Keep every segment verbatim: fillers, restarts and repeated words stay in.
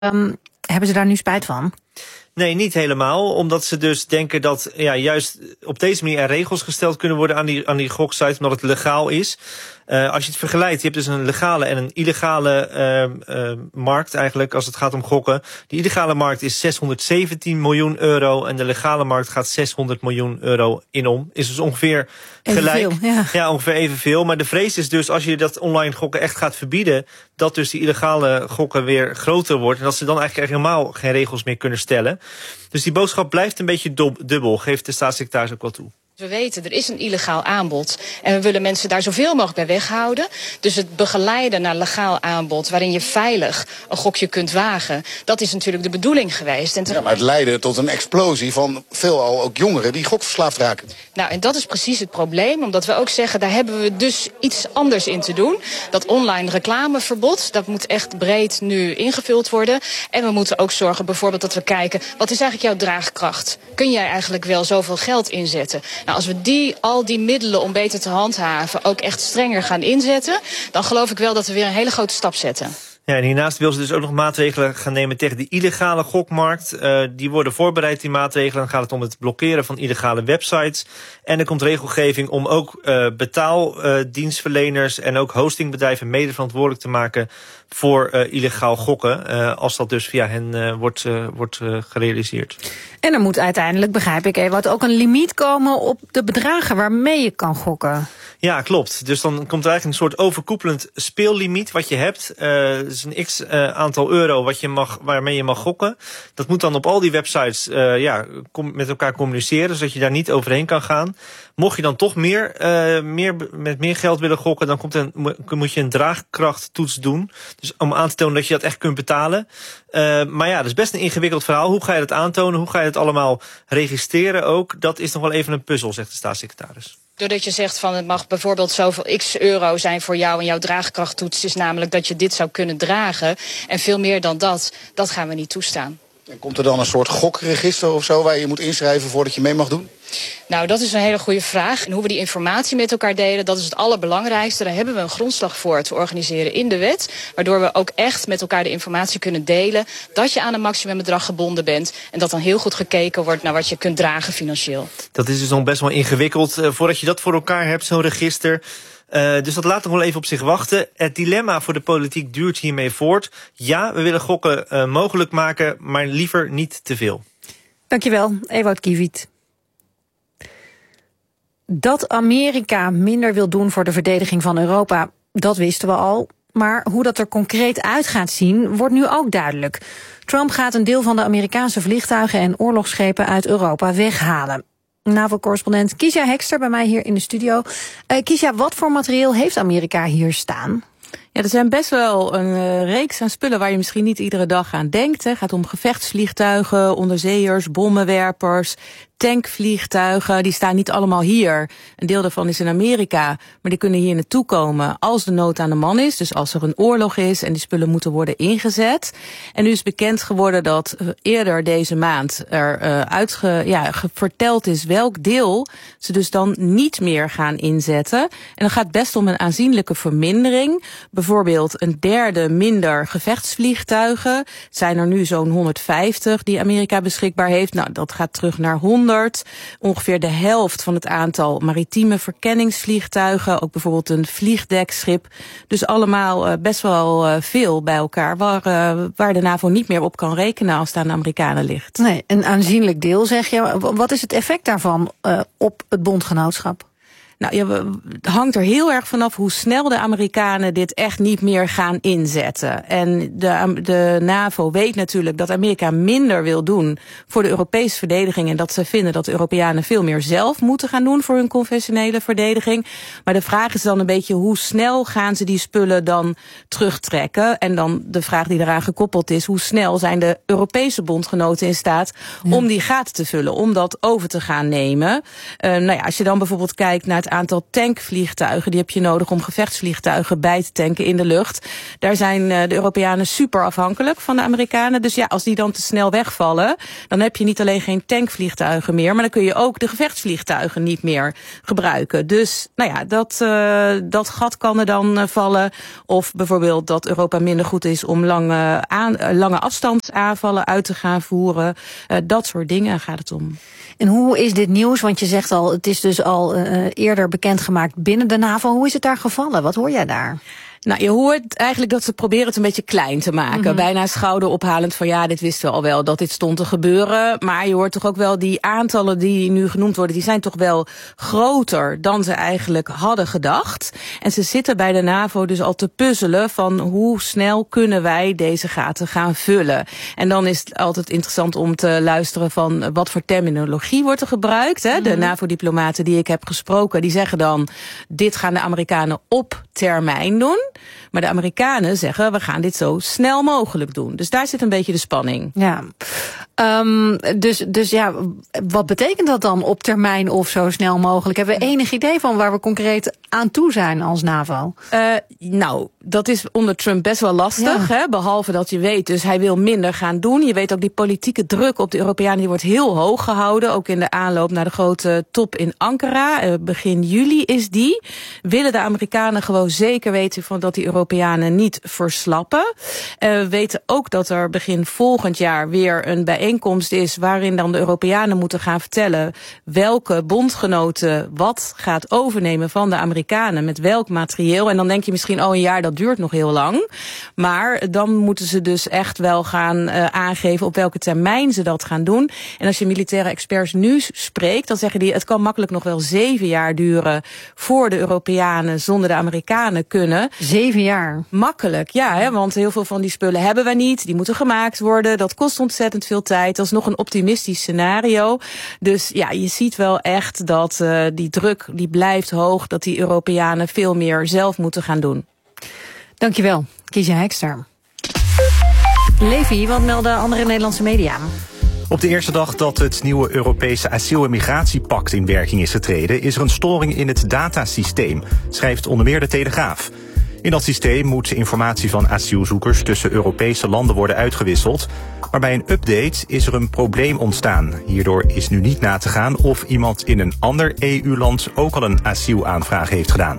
Um, hebben ze daar nu spijt van? Nee, niet helemaal. Omdat ze dus denken dat ja, juist op deze manier er regels gesteld kunnen worden aan die, aan die goksites, omdat het legaal is. Uh, als je het vergelijkt, je hebt dus een legale en een illegale uh, uh, markt eigenlijk als het gaat om gokken. Die illegale markt is zeshonderdzeventien miljoen euro en de legale markt gaat zeshonderd miljoen euro in om. Is dus ongeveer gelijk. Evenveel, ja. ja, ongeveer evenveel. Maar de vrees is dus als je dat online gokken echt gaat verbieden, dat dus die illegale gokken weer groter wordt en dat ze dan eigenlijk helemaal geen regels meer kunnen stellen. Dus die boodschap blijft een beetje dubbel, geeft de staatssecretaris ook wel toe. We weten, er is een illegaal aanbod en we willen mensen daar zoveel mogelijk bij weghouden. Dus het begeleiden naar legaal aanbod waarin je veilig een gokje kunt wagen, dat is natuurlijk de bedoeling geweest. En te... ja, maar het leidde tot een explosie van veelal ook jongeren die gokverslaafd raken. Nou, en dat is precies het probleem, omdat we ook zeggen, daar hebben we dus iets anders in te doen. Dat online reclameverbod, dat moet echt breed nu ingevuld worden. En we moeten ook zorgen bijvoorbeeld dat we kijken, wat is eigenlijk jouw draagkracht? Kun jij eigenlijk wel zoveel geld inzetten? Nou, als we die, al die middelen om beter te handhaven ook echt strenger gaan inzetten, dan geloof ik wel dat we weer een hele grote stap zetten. Ja, en hiernaast wil ze dus ook nog maatregelen gaan nemen tegen de illegale gokmarkt. Uh, die worden voorbereid, die maatregelen. Dan gaat het om het blokkeren van illegale websites. En er komt regelgeving om ook uh, betaaldienstverleners uh, en ook hostingbedrijven mede verantwoordelijk te maken voor uh, illegaal gokken. Uh, als dat dus via hen uh, wordt, uh, wordt uh, gerealiseerd. En er moet uiteindelijk, begrijp ik, wat ook een limiet komen op de bedragen waarmee je kan gokken. Ja, klopt. Dus dan komt er eigenlijk een soort overkoepelend speellimiet wat je hebt. Uh, dus een x uh, aantal euro wat je mag, waarmee je mag gokken. Dat moet dan op al die websites uh, ja, com- met elkaar communiceren, zodat je daar niet overheen kan gaan. Mocht je dan toch meer, uh, meer met meer geld willen gokken, dan komt er een, moet je een draagkrachttoets doen. Dus om aan te tonen dat je dat echt kunt betalen. Uh, maar ja, dat is best een ingewikkeld verhaal. Hoe ga je dat aantonen? Hoe ga je het allemaal registreren ook? Dat is nog wel even een puzzel, zegt de staatssecretaris. Doordat je zegt van het mag bijvoorbeeld zoveel x euro zijn voor jou en jouw draagkrachttoets is namelijk dat je dit zou kunnen dragen. En veel meer dan dat, dat gaan we niet toestaan. En komt er dan een soort gokregister of zo waar je moet inschrijven voordat je mee mag doen? Nou, dat is een hele goede vraag. En hoe we die informatie met elkaar delen, dat is het allerbelangrijkste. Daar hebben we een grondslag voor te organiseren in de wet. Waardoor we ook echt met elkaar de informatie kunnen delen. Dat je aan een maximumbedrag gebonden bent. En dat dan heel goed gekeken wordt naar wat je kunt dragen financieel. Dat is dus nog best wel ingewikkeld. Uh, voordat je dat voor elkaar hebt, zo'n register. Uh, dus dat laat nog wel even op zich wachten. Het dilemma voor de politiek duurt hiermee voort. Ja, we willen gokken uh, mogelijk maken, maar liever niet te veel. Dankjewel, Ewout Kiviet. Dat Amerika minder wil doen voor de verdediging van Europa, dat wisten we al. Maar hoe dat er concreet uit gaat zien, wordt nu ook duidelijk. Trump gaat een deel van de Amerikaanse vliegtuigen en oorlogsschepen uit Europa weghalen. NAVO-correspondent Kiesja Hekster bij mij hier in de studio. Uh, Kiesja, wat voor materieel heeft Amerika hier staan? Ja, er zijn best wel een uh, reeks aan spullen waar je misschien niet iedere dag aan denkt. Het gaat om gevechtsvliegtuigen, onderzeeërs, bommenwerpers, tankvliegtuigen. Die staan niet allemaal hier. Een deel daarvan is in Amerika, maar die kunnen hier naartoe komen als de nood aan de man is. Dus als er een oorlog is en die spullen moeten worden ingezet. En nu is bekend geworden dat uh, eerder deze maand er uh, uitge, ja, verteld is welk deel ze dus dan niet meer gaan inzetten. En dan gaat het best om een aanzienlijke vermindering. Bijvoorbeeld een derde minder gevechtsvliegtuigen. Het zijn er nu zo'n honderdvijftig die Amerika beschikbaar heeft. Nou, dat gaat terug naar honderd. Ongeveer de helft van het aantal maritieme verkenningsvliegtuigen. Ook bijvoorbeeld een vliegdekschip. Dus allemaal uh, best wel uh, veel bij elkaar. Waar, uh, waar de NAVO niet meer op kan rekenen als het aan de Amerikanen ligt. Nee, een aanzienlijk deel zeg je. Wat is het effect daarvan uh, op het bondgenootschap? Nou, ja, het hangt er heel erg vanaf hoe snel de Amerikanen dit echt niet meer gaan inzetten. En de, de NAVO weet natuurlijk dat Amerika minder wil doen voor de Europese verdediging. En dat ze vinden dat de Europeanen veel meer zelf moeten gaan doen voor hun conventionele verdediging. Maar de vraag is dan een beetje hoe snel gaan ze die spullen dan terugtrekken. En dan de vraag die eraan gekoppeld is, hoe snel zijn de Europese bondgenoten in staat ja. om die gaten te vullen, om dat over te gaan nemen. Uh, nou ja, als je dan bijvoorbeeld kijkt naar het aantal tankvliegtuigen. Die heb je nodig om gevechtsvliegtuigen bij te tanken in de lucht. Daar zijn uh, de Europeanen super afhankelijk van de Amerikanen. Dus ja, als die dan te snel wegvallen, dan heb je niet alleen geen tankvliegtuigen meer, maar dan kun je ook de gevechtsvliegtuigen niet meer gebruiken. Dus nou ja, dat, uh, dat gat kan er dan uh, vallen. Of bijvoorbeeld dat Europa minder goed is om lange, aan, uh, lange afstandsaanvallen uit te gaan voeren. Uh, dat soort dingen gaat het om. En hoe is dit nieuws? Want je zegt al, het is dus al uh, eerder bekendgemaakt binnen de NAVO. Hoe is het daar gevallen? Wat hoor jij daar? Nou, je hoort eigenlijk dat ze proberen het een beetje klein te maken. Mm-hmm. Bijna schouderophalend van ja, dit wisten we al wel dat dit stond te gebeuren. Maar je hoort toch ook wel die aantallen die nu genoemd worden, die zijn toch wel groter dan ze eigenlijk hadden gedacht. En ze zitten bij de NAVO dus al te puzzelen van hoe snel kunnen wij deze gaten gaan vullen. En dan is het altijd interessant om te luisteren van wat voor terminologie wordt er gebruikt. Hè? Mm-hmm. De NAVO-diplomaten die ik heb gesproken, die zeggen dan, dit gaan de Amerikanen op termijn doen. Maar de Amerikanen zeggen, we gaan dit zo snel mogelijk doen. Dus daar zit een beetje de spanning. Ja, um, dus, dus ja, wat betekent dat dan op termijn of zo snel mogelijk? Hebben we enig idee van waar we concreet aan toe zijn als NAVO? Uh, nou, dat is onder Trump best wel lastig. Ja. Hè? Behalve dat je weet, dus hij wil minder gaan doen. Je weet ook, die politieke druk op de Europeanen die wordt heel hoog gehouden. Ook in de aanloop naar de grote top in Ankara. Uh, begin juli is die. Willen de Amerikanen gewoon zeker weten van dat die Europeanen niet verslappen. Uh, we weten ook dat er begin volgend jaar weer een bijeenkomst is waarin dan de Europeanen moeten gaan vertellen welke bondgenoten wat gaat overnemen van de Amerikanen met welk materieel. En dan denk je misschien, oh een jaar, dat duurt nog heel lang. Maar dan moeten ze dus echt wel gaan uh, aangeven op welke termijn ze dat gaan doen. En als je militaire experts nu spreekt, dan zeggen die, het kan makkelijk nog wel zeven jaar duren voor de Europeanen zonder de Amerikanen kunnen. Zeven jaar? Makkelijk, ja, hè, want heel veel van die spullen hebben we niet. Die moeten gemaakt worden. Dat kost ontzettend veel tijd. Dat is nog een optimistisch scenario. Dus ja, je ziet wel echt dat uh, die druk die blijft hoog, dat die Europeanen veel meer zelf moeten gaan doen. Dankjewel, Kiesja Hekster. Levi, wat melden andere Nederlandse media? Op de eerste dag dat het nieuwe Europese asiel- en migratiepact in werking is getreden, is er een storing in het datasysteem, schrijft onder meer de Telegraaf. In dat systeem moet informatie van asielzoekers tussen Europese landen worden uitgewisseld. Maar bij een update is er een probleem ontstaan. Hierdoor is nu niet na te gaan of iemand in een ander E U-land ook al een asielaanvraag heeft gedaan.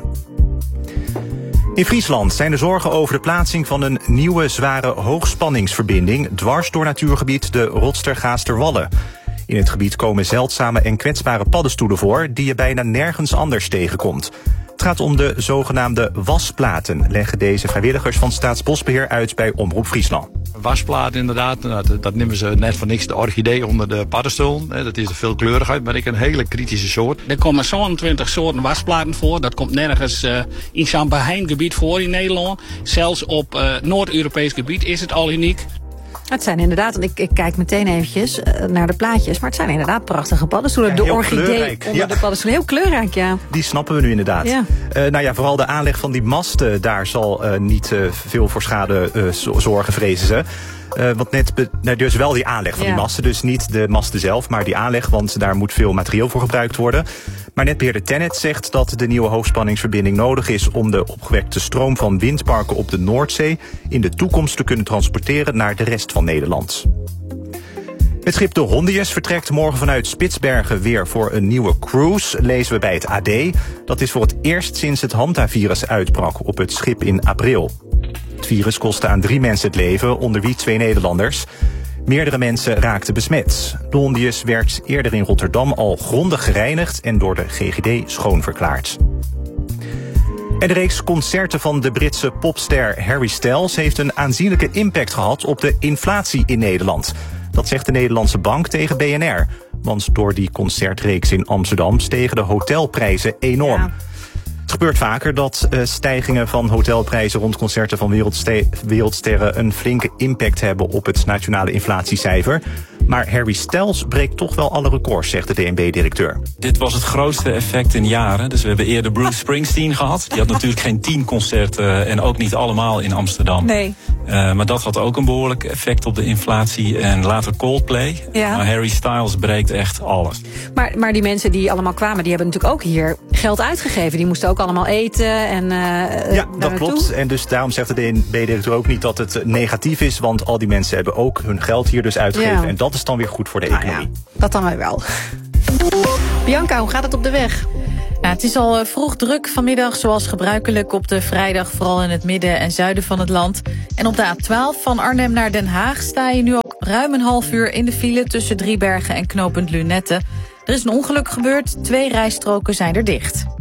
In Friesland zijn er zorgen over de plaatsing van een nieuwe zware hoogspanningsverbinding dwars door natuurgebied de Rotstergaasterwallen. In het gebied komen zeldzame en kwetsbare paddenstoelen voor die je bijna nergens anders tegenkomt. Het gaat om de zogenaamde wasplaten, leggen deze vrijwilligers van Staatsbosbeheer uit bij Omroep Friesland. Wasplaten inderdaad, dat, dat nemen ze net voor niks de orchidee onder de paddenstoel. Dat is er veelkleurigheid, maar ik een hele kritische soort. Er komen zevenentwintig soorten wasplaten voor. Dat komt nergens uh, in zo'n beheimd gebied voor in Nederland. Zelfs op uh, Noord-Europees gebied is het al uniek. Het zijn inderdaad, ik, ik kijk meteen eventjes uh, naar de plaatjes, maar het zijn inderdaad prachtige paddenstoelen. Ja, de orchidee kleurrijk. onder Ja. de paddenstoelen. Heel kleurrijk, ja. Die snappen we nu inderdaad. Ja. Uh, nou ja, vooral de aanleg van die masten, daar zal uh, niet uh, veel voor schade uh, zorgen, vrezen ze. Uh, want net, be- nou, dus wel die aanleg van Ja. die masten, dus niet de masten zelf, maar die aanleg, want daar moet veel materieel voor gebruikt worden. Maar netbeheerder TenneT zegt dat de nieuwe hoogspanningsverbinding nodig is om de opgewekte stroom van windparken op de Noordzee in de toekomst te kunnen transporteren naar de rest van Nederland. Het schip de Hondius vertrekt morgen vanuit Spitsbergen weer voor een nieuwe cruise, lezen we bij het A D. Dat is voor het eerst sinds het Hanta-virus uitbrak op het schip in april. Het virus kostte aan drie mensen het leven, onder wie twee Nederlanders. Meerdere mensen raakten besmet. De Hondius werd eerder in Rotterdam al grondig gereinigd en door de G G D schoonverklaard. En de reeks concerten van de Britse popster Harry Styles heeft een aanzienlijke impact gehad op de inflatie in Nederland. Dat zegt de Nederlandse Bank tegen B N R. Want door die concertreeks in Amsterdam stegen de hotelprijzen enorm. Ja. Het gebeurt vaker dat uh, stijgingen van hotelprijzen rond concerten van wereldste- wereldsterren een flinke impact hebben op het nationale inflatiecijfer. Maar Harry Styles breekt toch wel alle records, zegt de D N B-directeur. Dit was het grootste effect in jaren. Dus we hebben eerder Bruce Springsteen gehad. Die had natuurlijk geen tien concerten en ook niet allemaal in Amsterdam. Nee. Uh, maar dat had ook een behoorlijk effect op de inflatie. En later Coldplay. Ja. Maar Harry Styles breekt echt alles. Maar, maar die mensen die allemaal kwamen, die hebben natuurlijk ook hier geld uitgegeven. Die moesten ook allemaal eten en uh, Ja, dat klopt. En dus daarom zegt de D N B-directeur ook niet dat het negatief is. Want al die mensen hebben ook hun geld hier dus uitgegeven. Ja. En dat is dan weer goed voor de Nou economie. ja, dat dan weer wel. Bianca, hoe gaat het op de weg? Ja, het is al vroeg druk vanmiddag, zoals gebruikelijk op de vrijdag, vooral in het midden en zuiden van het land. En op de A twaalf van Arnhem naar Den Haag sta je nu ook ruim een half uur in de file tussen Driebergen en knooppunt Lunette. Er is een ongeluk gebeurd, twee rijstroken zijn er dicht.